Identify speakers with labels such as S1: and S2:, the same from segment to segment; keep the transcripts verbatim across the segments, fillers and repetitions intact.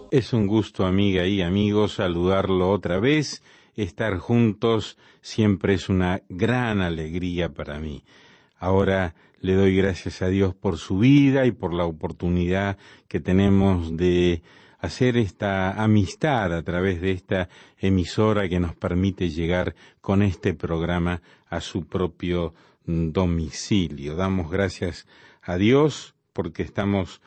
S1: Es un gusto, amiga y amigos, saludarlo otra vez. Estar juntos siempre es una gran alegría para mí. Ahora le doy gracias a Dios por su vida y por la oportunidad que tenemos de hacer esta amistad a través de esta emisora que nos permite llegar con este programa a su propio domicilio. Damos gracias a Dios porque estamos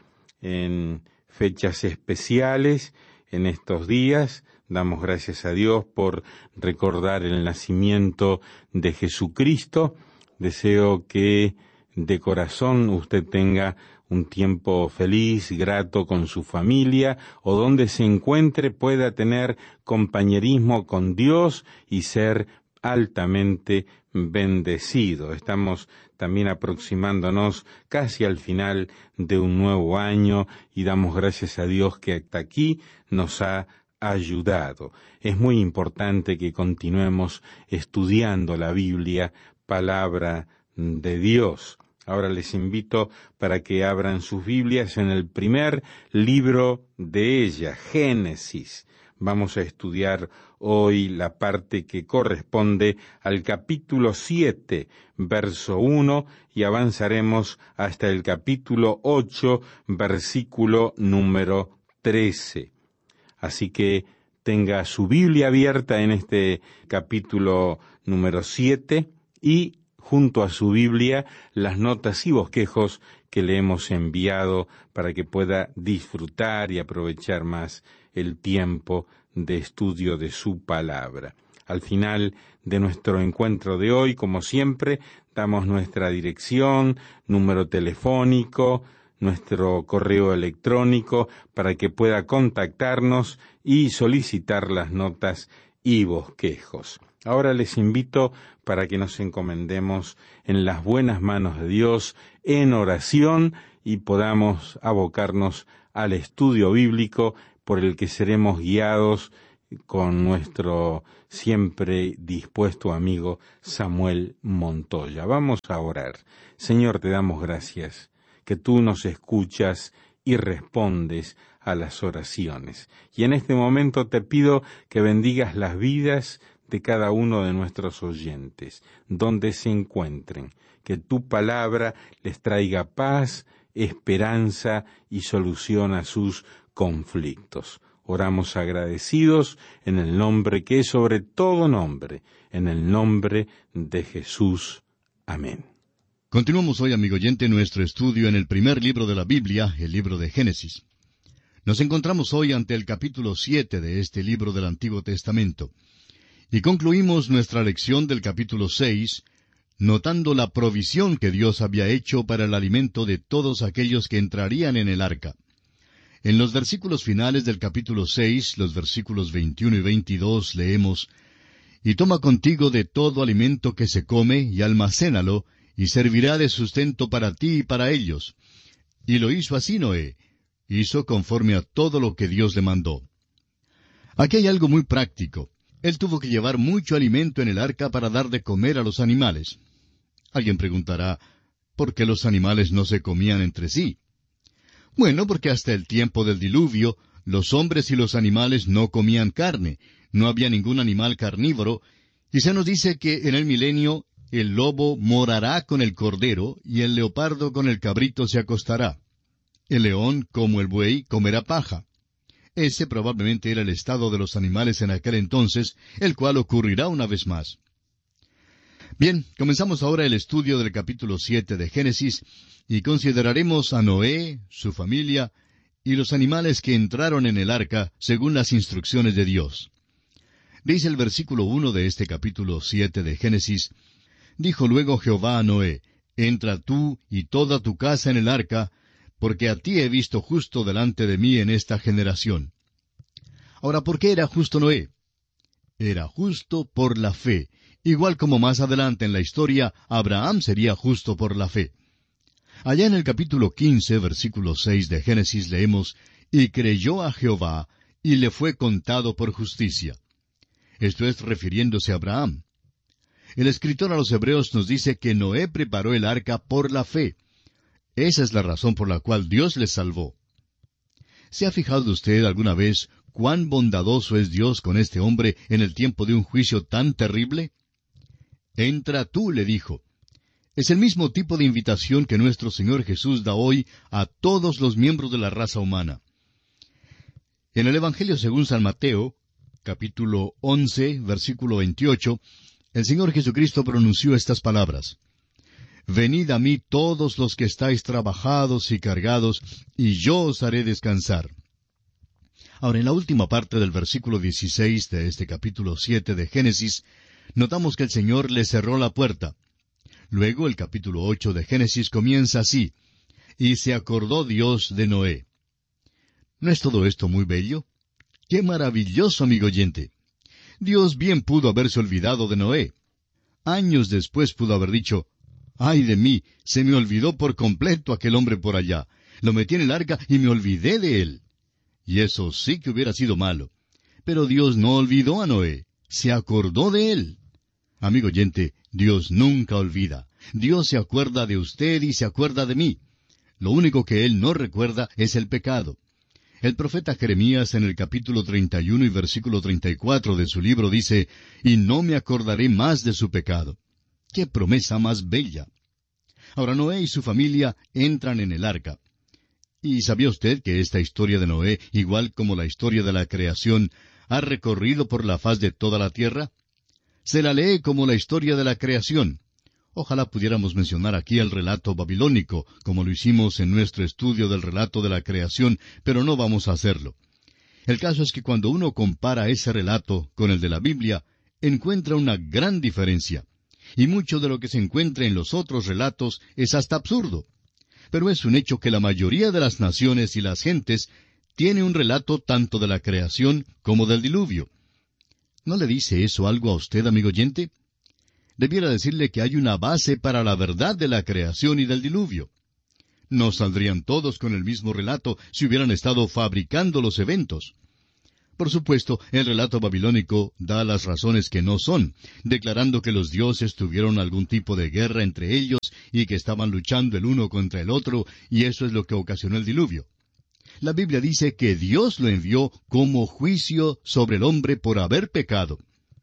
S1: en fechas especiales en estos días. Damos gracias a Dios por recordar el nacimiento de Jesucristo. Deseo que de corazón usted tenga un tiempo feliz, grato con su familia, o donde se encuentre pueda tener compañerismo con Dios y ser altamente bendecido. Estamos también aproximándonos casi al final de un nuevo año y damos gracias a Dios que hasta aquí nos ha ayudado. Es muy importante que continuemos estudiando la Biblia, palabra de Dios. Ahora les invito para que abran sus Biblias en el primer libro de ella, Génesis. Vamos a estudiar hoy la parte que corresponde al capítulo siete, verso uno, y avanzaremos hasta el capítulo ocho, versículo número trece. Así que tenga su Biblia abierta en este capítulo número siete y junto a su Biblia las notas y bosquejos que le hemos enviado para que pueda disfrutar y aprovechar más el tiempo de estudio de su palabra. Al final de nuestro encuentro de hoy, como siempre, damos nuestra dirección, número telefónico, nuestro correo electrónico para que pueda contactarnos y solicitar las notas y bosquejos. Ahora les invito para que nos encomendemos en las buenas manos de Dios en oración y podamos abocarnos al estudio bíblico por el que seremos guiados con nuestro siempre dispuesto amigo Samuel Montoya. Vamos a orar. Señor, te damos gracias que tú nos escuchas y respondes a las oraciones. Y en este momento te pido que bendigas las vidas de cada uno de nuestros oyentes, donde se encuentren, que tu palabra les traiga paz, esperanza y solución a sus conflictos. Oramos agradecidos en el nombre que es sobre todo nombre, en el nombre de Jesús. Amén.
S2: Continuamos hoy, amigo oyente, nuestro estudio en el primer libro de la Biblia, el libro de Génesis. Nos encontramos hoy ante el capítulo siete de este libro del Antiguo Testamento. Y concluimos nuestra lección del capítulo seis, notando la provisión que Dios había hecho para el alimento de todos aquellos que entrarían en el arca. En los versículos finales del capítulo seis, los versículos veintiuno y veintidós, leemos: «Y toma contigo de todo alimento que se come, y almacénalo, y servirá de sustento para ti y para ellos». Y lo hizo así Noé, hizo conforme a todo lo que Dios le mandó. Aquí hay algo muy práctico. Él tuvo que llevar mucho alimento en el arca para dar de comer a los animales. Alguien preguntará, ¿por qué los animales no se comían entre sí? Bueno, porque hasta el tiempo del diluvio, los hombres y los animales no comían carne, no había ningún animal carnívoro, y se nos dice que en el milenio el lobo morará con el cordero, y el leopardo con el cabrito se acostará. El león, como el buey, comerá paja. Ese probablemente era el estado de los animales en aquel entonces, el cual ocurrirá una vez más. Bien, comenzamos ahora el estudio del capítulo siete de Génesis, y consideraremos a Noé, su familia, y los animales que entraron en el arca, según las instrucciones de Dios. Dice el versículo uno de este capítulo siete de Génesis: «Dijo luego Jehová a Noé, entra tú y toda tu casa en el arca, porque a ti he visto justo delante de mí en esta generación». Ahora, ¿por qué era justo Noé? Era justo por la fe, igual como más adelante en la historia Abraham sería justo por la fe. Allá en el capítulo quince, versículo seis de Génesis leemos: «Y creyó a Jehová, y le fue contado por justicia». Esto es refiriéndose a Abraham. El escritor a los Hebreos nos dice que Noé preparó el arca por la fe. Esa es la razón por la cual Dios les salvó. ¿Se ha fijado usted alguna vez cuán bondadoso es Dios con este hombre en el tiempo de un juicio tan terrible? Entra tú, le dijo. Es el mismo tipo de invitación que nuestro Señor Jesús da hoy a todos los miembros de la raza humana. En el Evangelio según San Mateo, capítulo once, versículo veintiocho, el Señor Jesucristo pronunció estas palabras: Venid a mí todos los que estáis trabajados y cargados, y yo os haré descansar. Ahora, en la última parte del versículo dieciséis de este capítulo siete de Génesis, notamos que el Señor le cerró la puerta. Luego el capítulo ocho de Génesis comienza así: Y se acordó Dios de Noé. ¿No es todo esto muy bello? ¡Qué maravilloso, amigo oyente! Dios bien pudo haberse olvidado de Noé. Años después pudo haber dicho: ¡Ay de mí! Se me olvidó por completo aquel hombre por allá. Lo metí en el arca y me olvidé de él. Y eso sí que hubiera sido malo. Pero Dios no olvidó a Noé. Se acordó de él. Amigo oyente, Dios nunca olvida. Dios se acuerda de usted y se acuerda de mí. Lo único que Él no recuerda es el pecado. El profeta Jeremías en el capítulo treinta y uno y versículo treinta y cuatro de su libro dice: Y no me acordaré más de su pecado. ¡Qué promesa más bella! Ahora Noé y su familia entran en el arca. ¿Y sabía usted que esta historia de Noé, igual como la historia de la creación, ha recorrido por la faz de toda la tierra? Se la lee como la historia de la creación. Ojalá pudiéramos mencionar aquí el relato babilónico, como lo hicimos en nuestro estudio del relato de la creación, pero no vamos a hacerlo. El caso es que cuando uno compara ese relato con el de la Biblia, encuentra una gran diferencia. Y mucho de lo que se encuentra en los otros relatos es hasta absurdo. Pero es un hecho que la mayoría de las naciones y las gentes tiene un relato tanto de la creación como del diluvio. ¿No le dice eso algo a usted, amigo oyente? Debiera decirle que hay una base para la verdad de la creación y del diluvio. No saldrían todos con el mismo relato si hubieran estado fabricando los eventos. Por supuesto, el relato babilónico da las razones que no son, declarando que los dioses tuvieron algún tipo de guerra entre ellos y que estaban luchando el uno contra el otro, y eso es lo que ocasionó el diluvio. La Biblia dice que Dios lo envió como juicio sobre el hombre por haber pecado.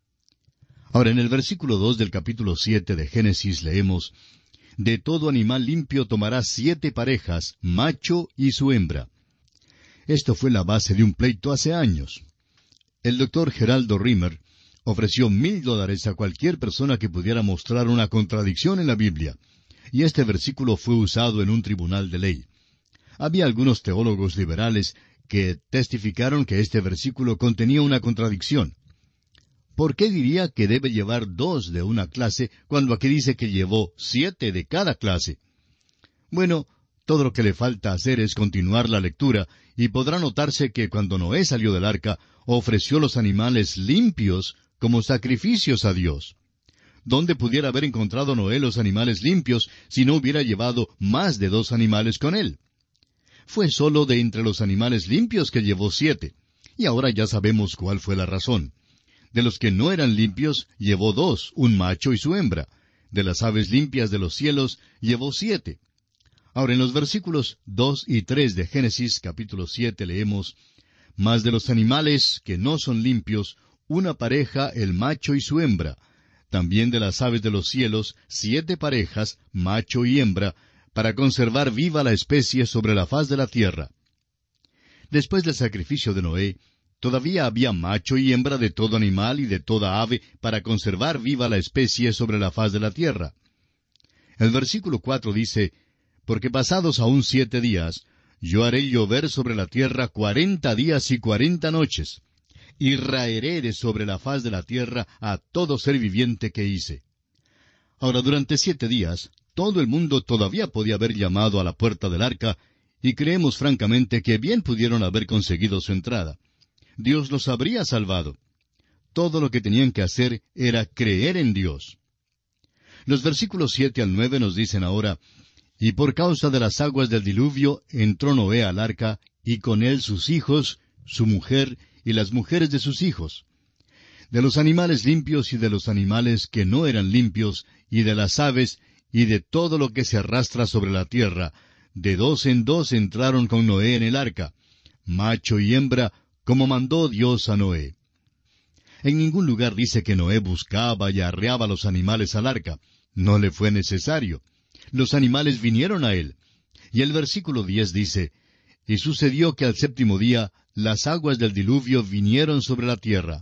S2: Ahora, en el versículo dos del capítulo siete de Génesis leemos: De todo animal limpio tomarás siete parejas, macho y su hembra. Esto fue la base de un pleito hace años. El doctor Geraldo Rimmer ofreció mil dólares a cualquier persona que pudiera mostrar una contradicción en la Biblia, y este versículo fue usado en un tribunal de ley. Había algunos teólogos liberales que testificaron que este versículo contenía una contradicción. ¿Por qué diría que debe llevar dos de una clase cuando aquí dice que llevó siete de cada clase? Bueno, todo lo que le falta hacer es continuar la lectura, y podrá notarse que cuando Noé salió del arca, ofreció los animales limpios como sacrificios a Dios. ¿Dónde pudiera haber encontrado Noé los animales limpios si no hubiera llevado más de dos animales con él? Fue solo de entre los animales limpios que llevó siete, y ahora ya sabemos cuál fue la razón. De los que no eran limpios, llevó dos, un macho y su hembra. De las aves limpias de los cielos, llevó siete. Ahora, en los versículos dos y tres de Génesis capítulo siete leemos: Mas de los animales que no son limpios, una pareja el macho y su hembra. También de las aves de los cielos, siete parejas, macho y hembra, para conservar viva la especie sobre la faz de la tierra. Después del sacrificio de Noé, todavía había macho y hembra de todo animal y de toda ave para conservar viva la especie sobre la faz de la tierra. El versículo cuatro dice: Porque pasados aún siete días, yo haré llover sobre la tierra cuarenta días y cuarenta noches, y raeré de sobre la faz de la tierra a todo ser viviente que hice. Ahora, durante siete días, todo el mundo todavía podía haber llamado a la puerta del arca, y creemos francamente que bien pudieron haber conseguido su entrada. Dios los habría salvado. Todo lo que tenían que hacer era creer en Dios. Los versículos siete al nueve nos dicen ahora: Y por causa de las aguas del diluvio entró Noé al arca, y con él sus hijos, su mujer y las mujeres de sus hijos. De los animales limpios y de los animales que no eran limpios, y de las aves, y de todo lo que se arrastra sobre la tierra, de dos en dos entraron con Noé en el arca, macho y hembra, como mandó Dios a Noé. En ningún lugar dice que Noé buscaba y arreaba los animales al arca. No le fue necesario. Los animales vinieron a él. Y el versículo diez dice, «Y sucedió que al séptimo día las aguas del diluvio vinieron sobre la tierra».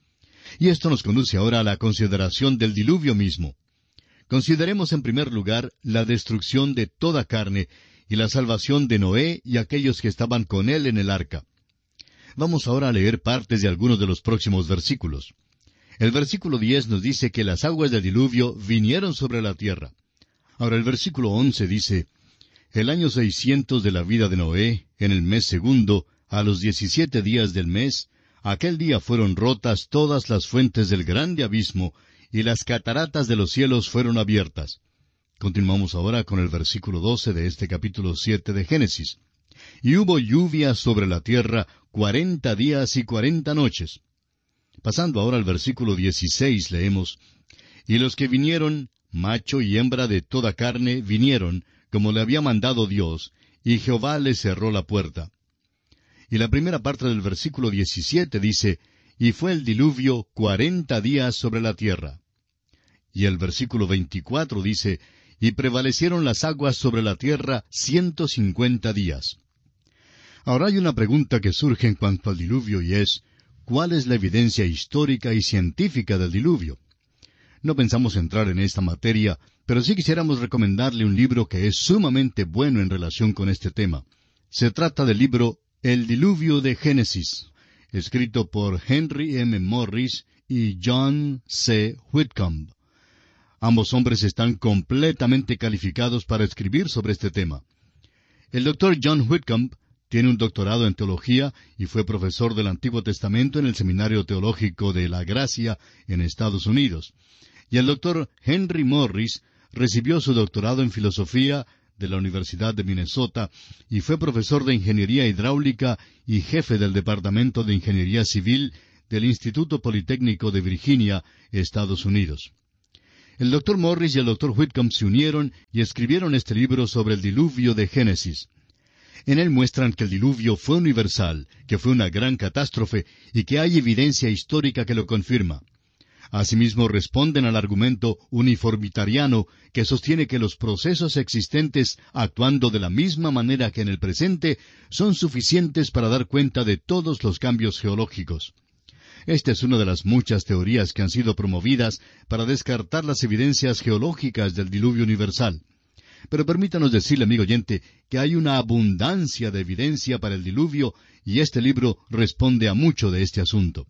S2: Y esto nos conduce ahora a la consideración del diluvio mismo. Consideremos en primer lugar la destrucción de toda carne y la salvación de Noé y aquellos que estaban con él en el arca. Vamos ahora a leer partes de algunos de los próximos versículos. El versículo diez nos dice que las aguas del diluvio vinieron sobre la tierra. Ahora el versículo once dice, «El año seiscientos de la vida de Noé, en el mes segundo, a los diecisiete días del mes, aquel día fueron rotas todas las fuentes del grande abismo, y las cataratas de los cielos fueron abiertas». Continuamos ahora con el versículo doce de este capítulo siete de Génesis. «Y hubo lluvia sobre la tierra cuarenta días y cuarenta noches». Pasando ahora al versículo dieciséis, leemos, «Y los que vinieron, macho y hembra de toda carne, vinieron, como le había mandado Dios, y Jehová les cerró la puerta». Y la primera parte del versículo diecisiete dice, «Y fue el diluvio cuarenta días sobre la tierra». Y el versículo veinticuatro dice, «Y prevalecieron las aguas sobre la tierra ciento cincuenta días». Ahora hay una pregunta que surge en cuanto al diluvio y es, ¿cuál es la evidencia histórica y científica del diluvio? No pensamos entrar en esta materia, pero sí quisiéramos recomendarle un libro que es sumamente bueno en relación con este tema. Se trata del libro El Diluvio de Génesis, escrito por Henry M. Morris y John C. Whitcomb. Ambos hombres están completamente calificados para escribir sobre este tema. El doctor John Whitcomb tiene un doctorado en teología y fue profesor del Antiguo Testamento en el Seminario Teológico de La Gracia en Estados Unidos. Y el doctor Henry Morris recibió su doctorado en filosofía de la Universidad de Minnesota y fue profesor de Ingeniería Hidráulica y jefe del Departamento de Ingeniería Civil del Instituto Politécnico de Virginia, Estados Unidos. El doctor Morris y el doctor Whitcomb se unieron y escribieron este libro sobre el diluvio de Génesis. En él muestran que el diluvio fue universal, que fue una gran catástrofe y que hay evidencia histórica que lo confirma. Asimismo responden al argumento uniformitariano que sostiene que los procesos existentes, actuando de la misma manera que en el presente, son suficientes para dar cuenta de todos los cambios geológicos. Esta es una de las muchas teorías que han sido promovidas para descartar las evidencias geológicas del diluvio universal. Pero permítanos decirle, amigo oyente, que hay una abundancia de evidencia para el diluvio, y este libro responde a mucho de este asunto.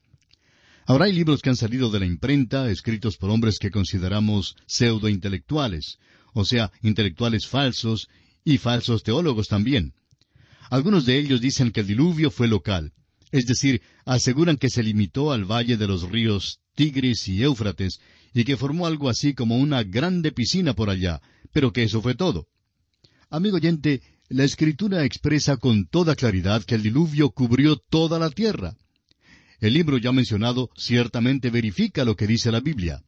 S2: Ahora hay libros que han salido de la imprenta, escritos por hombres que consideramos pseudointelectuales, o sea, intelectuales falsos y falsos teólogos también. Algunos de ellos dicen que el diluvio fue local, es decir, aseguran que se limitó al valle de los ríos Tigris y Éufrates, y que formó algo así como una grande piscina por allá, pero que eso fue todo. Amigo oyente, la Escritura expresa con toda claridad que el diluvio cubrió toda la tierra. El libro ya mencionado ciertamente verifica lo que dice la Biblia.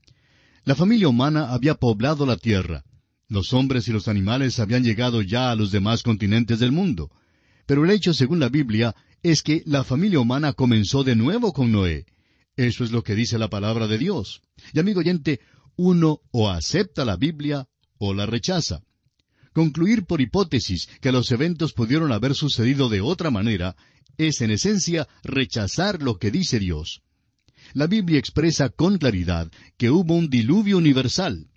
S2: La familia humana había poblado la tierra. Los hombres y los animales habían llegado ya a los demás continentes del mundo. Pero el hecho, según la Biblia, es que la familia humana comenzó de nuevo con Noé. Eso es lo que dice la palabra de Dios. Y amigo oyente, uno o acepta la Biblia o la rechaza. Concluir por hipótesis que los eventos pudieron haber sucedido de otra manera es en esencia rechazar lo que dice Dios. La Biblia expresa con claridad que hubo un diluvio universal.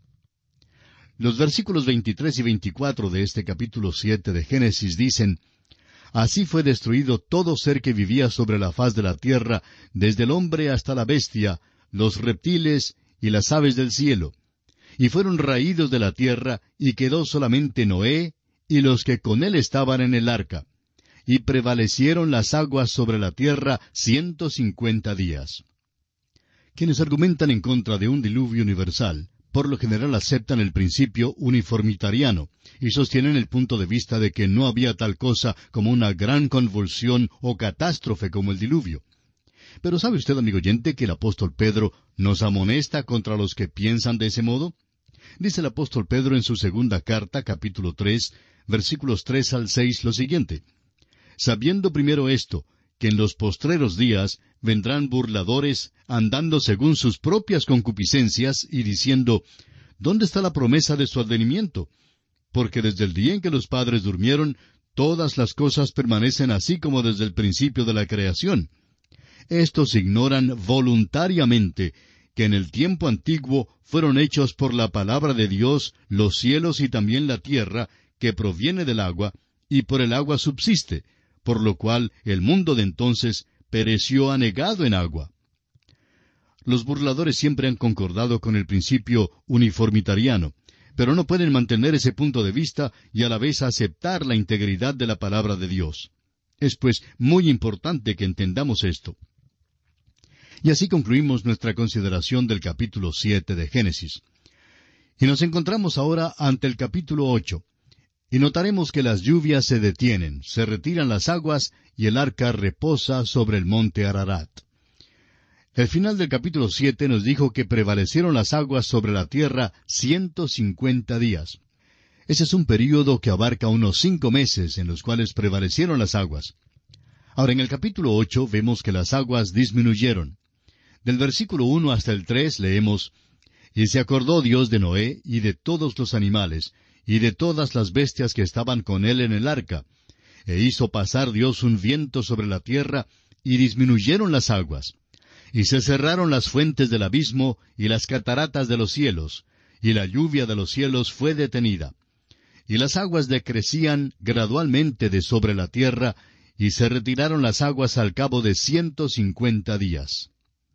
S2: Los versículos veintitrés y veinticuatro de este capítulo siete de Génesis dicen, «Así fue destruido todo ser que vivía sobre la faz de la tierra, desde el hombre hasta la bestia, los reptiles y las aves del cielo. Y fueron raídos de la tierra, y quedó solamente Noé y los que con él estaban en el arca. Y prevalecieron las aguas sobre la tierra ciento cincuenta días». Quienes argumentan en contra de un diluvio universal, por lo general aceptan el principio uniformitariano, y sostienen el punto de vista de que no había tal cosa como una gran convulsión o catástrofe como el diluvio. Pero ¿sabe usted, amigo oyente, que el apóstol Pedro nos amonesta contra los que piensan de ese modo? Dice el apóstol Pedro en su segunda carta, capítulo tres, versículos tres al seis, lo siguiente: sabiendo primero esto, que en los postreros días vendrán burladores, andando según sus propias concupiscencias, y diciendo, ¿dónde está la promesa de su advenimiento? Porque desde el día en que los padres durmieron, todas las cosas permanecen así como desde el principio de la creación. Estos ignoran voluntariamente que en el tiempo antiguo fueron hechos por la palabra de Dios los cielos y también la tierra, que proviene del agua, y por el agua subsiste, por lo cual el mundo de entonces pereció anegado en agua. Los burladores siempre han concordado con el principio uniformitariano, pero no pueden mantener ese punto de vista y a la vez aceptar la integridad de la palabra de Dios. Es pues muy importante que entendamos esto. Y así concluimos nuestra consideración del capítulo siete de Génesis. Y nos encontramos ahora ante el capítulo ocho. Y notaremos que las lluvias se detienen, se retiran las aguas, y el arca reposa sobre el monte Ararat. El final del capítulo siete nos dijo que prevalecieron las aguas sobre la tierra ciento cincuenta días. Ese es un período que abarca unos cinco meses en los cuales prevalecieron las aguas. Ahora, en el capítulo ocho vemos que las aguas disminuyeron. Del versículo uno hasta el tres leemos, «Y se acordó Dios de Noé y de todos los animales, y de todas las bestias que estaban con él en el arca. E hizo pasar Dios un viento sobre la tierra, y disminuyeron las aguas. Y se cerraron las fuentes del abismo y las cataratas de los cielos, y la lluvia de los cielos fue detenida. Y las aguas decrecían gradualmente de sobre la tierra, y se retiraron las aguas al cabo de ciento cincuenta días».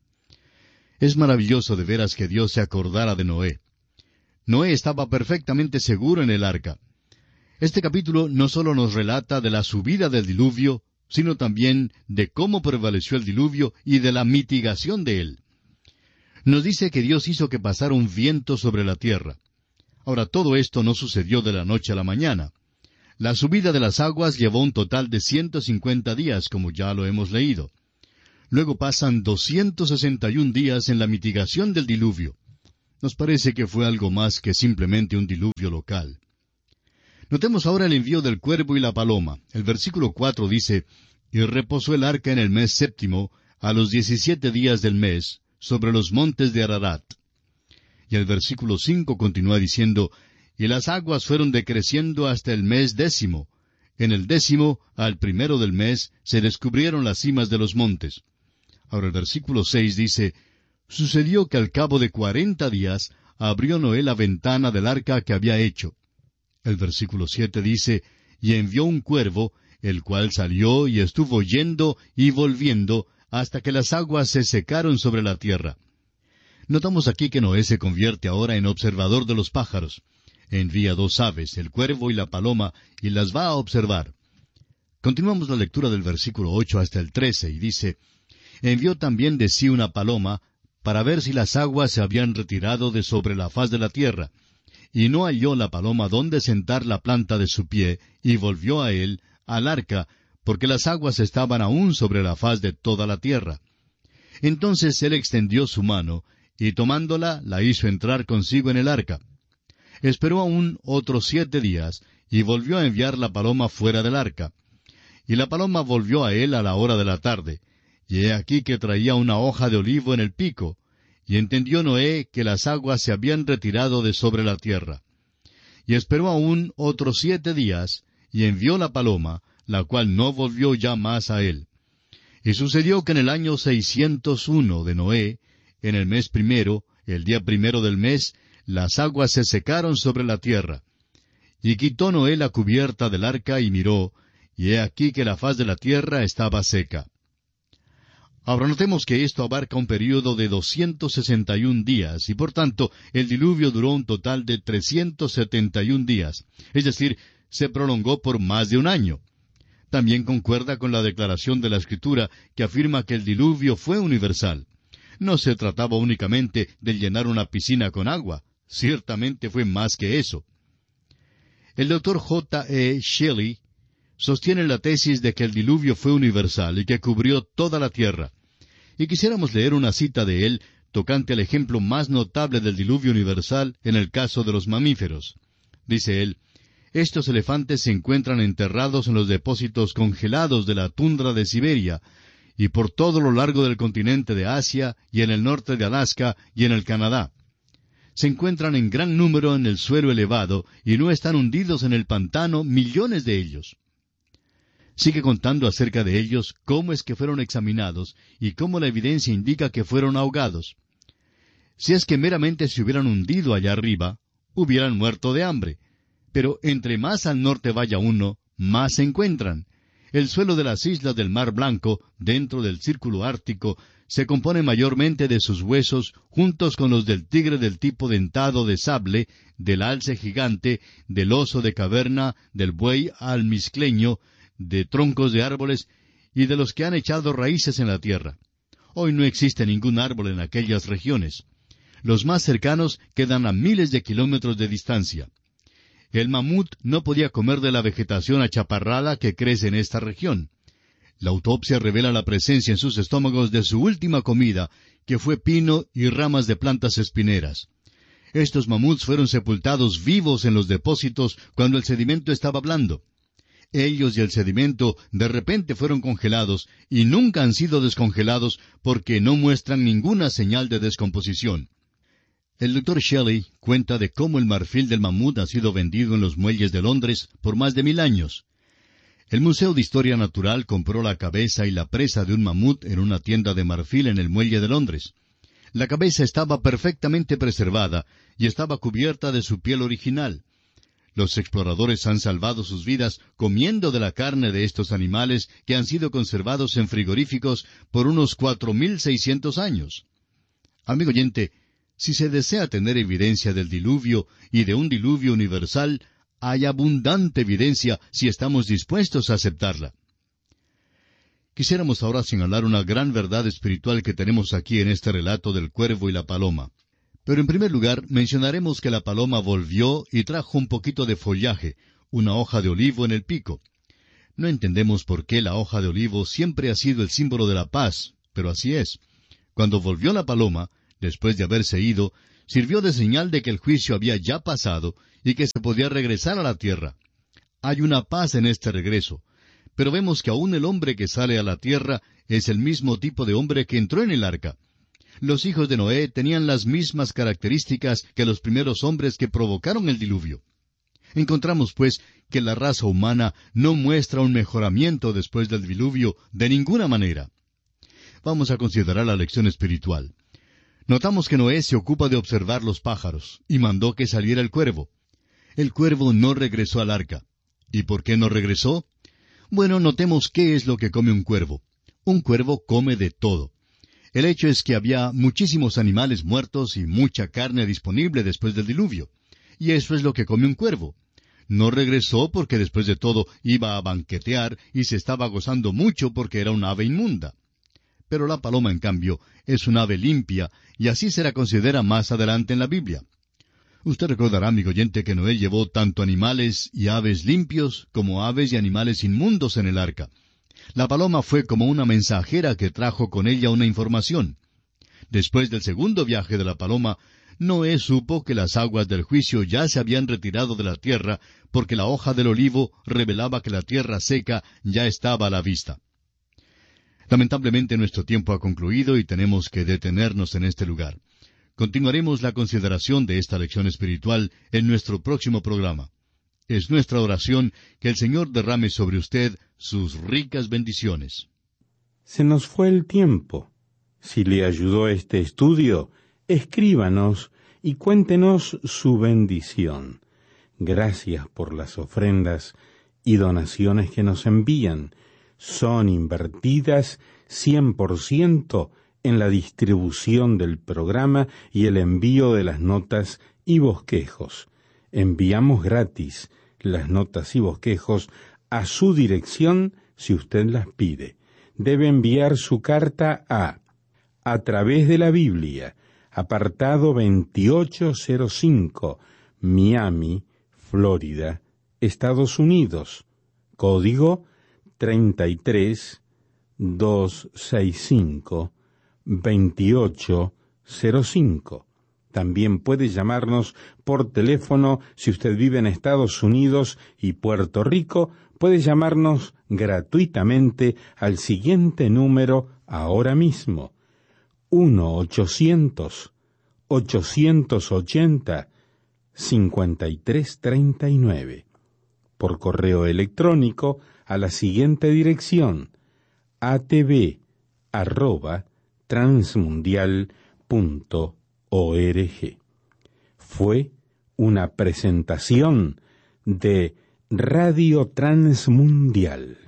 S2: Es maravilloso de veras que Dios se acordara de Noé. Noé estaba perfectamente seguro en el arca. Este capítulo no solo nos relata de la subida del diluvio, sino también de cómo prevaleció el diluvio y de la mitigación de él. Nos dice que Dios hizo que pasara un viento sobre la tierra. Ahora, todo esto no sucedió de la noche a la mañana. La subida de las aguas llevó un total de ciento cincuenta días, como ya lo hemos leído. Luego pasan doscientos sesenta y un días en la mitigación del diluvio. Nos parece que fue algo más que simplemente un diluvio local. Notemos ahora el envío del cuervo y la paloma. El versículo cuatro dice, «Y reposó el arca en el mes séptimo, a los diecisiete días del mes, sobre los montes de Ararat». Y el versículo cinco continúa diciendo, «Y las aguas fueron decreciendo hasta el mes décimo. En el décimo, al primero del mes, se descubrieron las cimas de los montes». Ahora el versículo seis dice, «Sucedió que al cabo de cuarenta días abrió Noé la ventana del arca que había hecho». El versículo siete dice, «Y envió un cuervo, el cual salió y estuvo yendo y volviendo, hasta que las aguas se secaron sobre la tierra». Notamos aquí que Noé se convierte ahora en observador de los pájaros. Envía dos aves, el cuervo y la paloma, y las va a observar. Continuamos la lectura del versículo ocho hasta el trece, y dice, «Envió también de sí una paloma, para ver si las aguas se habían retirado de sobre la faz de la tierra. Y no halló la paloma dónde sentar la planta de su pie, y volvió a él, al arca, porque las aguas estaban aún sobre la faz de toda la tierra. Entonces él extendió su mano, y tomándola, la hizo entrar consigo en el arca. Esperó aún otros siete días, y volvió a enviar la paloma fuera del arca. Y la paloma volvió a él a la hora de la tarde, y he aquí que traía una hoja de olivo en el pico, y entendió Noé que las aguas se habían retirado de sobre la tierra. Y esperó aún otros siete días, y envió la paloma, la cual no volvió ya más a él. Y sucedió que en el año seiscientos uno de Noé, en el mes primero, el día primero del mes, las aguas se secaron sobre la tierra. Y quitó Noé la cubierta del arca y miró, y he aquí que la faz de la tierra estaba seca. Ahora notemos que esto abarca un período de doscientos sesenta y un días, y por tanto el diluvio duró un total de trescientos setenta y un días, es decir, se prolongó por más de un año. También concuerda con la declaración de la Escritura que afirma que el diluvio fue universal. No se trataba únicamente de llenar una piscina con agua, ciertamente fue más que eso. El doctor J E Shelley sostiene la tesis de que el diluvio fue universal y que cubrió toda la tierra. Y quisiéramos leer una cita de él tocante al ejemplo más notable del diluvio universal en el caso de los mamíferos. Dice él, Estos elefantes se encuentran enterrados en los depósitos congelados de la tundra de Siberia, y por todo lo largo del continente de Asia, y en el norte de Alaska, y en el Canadá. Se encuentran en gran número en el suelo elevado, y no están hundidos en el pantano millones de ellos. Sigue contando acerca de ellos cómo es que fueron examinados, y cómo la evidencia indica que fueron ahogados. Si es que meramente se hubieran hundido allá arriba, hubieran muerto de hambre. Pero entre más al norte vaya uno, más se encuentran. El suelo de las islas del Mar Blanco, dentro del círculo ártico, se compone mayormente de sus huesos, juntos con los del tigre del tipo dentado de sable, del alce gigante, del oso de caverna, del buey almizcleño, de troncos de árboles, y de los que han echado raíces en la tierra. Hoy no existe ningún árbol en aquellas regiones. Los más cercanos quedan a miles de kilómetros de distancia. El mamut no podía comer de la vegetación achaparrada que crece en esta región. La autopsia revela la presencia en sus estómagos de su última comida, que fue pino y ramas de plantas espineras. Estos mamuts fueron sepultados vivos en los depósitos cuando el sedimento estaba blando. Ellos y el sedimento de repente fueron congelados y nunca han sido descongelados porque no muestran ninguna señal de descomposición. El doctor Shelley cuenta de cómo el marfil del mamut ha sido vendido en los muelles de Londres por más de mil años. El Museo de Historia Natural compró la cabeza y la presa de un mamut en una tienda de marfil en el muelle de Londres. La cabeza estaba perfectamente preservada y estaba cubierta de su piel original. Los exploradores han salvado sus vidas comiendo de la carne de estos animales que han sido conservados en frigoríficos por unos cuatro mil seiscientos años. Amigo oyente, si se desea tener evidencia del diluvio y de un diluvio universal, hay abundante evidencia si estamos dispuestos a aceptarla. Quisiéramos ahora señalar una gran verdad espiritual que tenemos aquí en este relato del cuervo y la paloma. Pero en primer lugar mencionaremos que la paloma volvió y trajo un poquito de follaje, una hoja de olivo en el pico. No entendemos por qué la hoja de olivo siempre ha sido el símbolo de la paz, pero así es. Cuando volvió la paloma, después de haberse ido, sirvió de señal de que el juicio había ya pasado y que se podía regresar a la tierra. Hay una paz en este regreso, pero vemos que aún el hombre que sale a la tierra es el mismo tipo de hombre que entró en el arca. Los hijos de Noé tenían las mismas características que los primeros hombres que provocaron el diluvio. Encontramos, pues, que la raza humana no muestra un mejoramiento después del diluvio de ninguna manera. Vamos a considerar la lección espiritual. Notamos que Noé se ocupa de observar los pájaros, y mandó que saliera el cuervo. El cuervo no regresó al arca. ¿Y por qué no regresó? Bueno, notemos qué es lo que come un cuervo. Un cuervo come de todo. El hecho es que había muchísimos animales muertos y mucha carne disponible después del diluvio. Y eso es lo que come un cuervo. No regresó porque después de todo iba a banquetear y se estaba gozando mucho porque era un ave inmunda. Pero la paloma, en cambio, es un ave limpia, y así se la considera más adelante en la Biblia. Usted recordará, amigo oyente, que Noé llevó tanto animales y aves limpios como aves y animales inmundos en el arca. La paloma fue como una mensajera que trajo con ella una información. Después del segundo viaje de la paloma, Noé supo que las aguas del juicio ya se habían retirado de la tierra, porque la hoja del olivo revelaba que la tierra seca ya estaba a la vista. Lamentablemente nuestro tiempo ha concluido y tenemos que detenernos en este lugar. Continuaremos la consideración de esta lección espiritual en nuestro próximo programa. Es nuestra oración que el Señor derrame sobre usted sus ricas bendiciones.
S1: Se nos fue el tiempo. Si le ayudó este estudio, escríbanos y cuéntenos su bendición. Gracias por las ofrendas y donaciones que nos envían. Son invertidas cien por ciento en la distribución del programa y el envío de las notas y bosquejos. Enviamos gratis las notas y bosquejos a su dirección si usted las pide. Debe enviar su carta a A través de la Biblia, apartado veintiocho cero cinco, Miami, Florida, Estados Unidos. Código treinta y tres mil doscientos sesenta y cinco, veintiocho cero cinco. También puede llamarnos por teléfono si usted vive en Estados Unidos y Puerto Rico. Puede llamarnos gratuitamente al siguiente número ahora mismo: uno ochocientos, ochocientos ochenta, cincuenta y tres treinta y nueve. Por correo electrónico a la siguiente dirección: a t v arroba transmundial punto org. Fue una presentación de Radio Transmundial.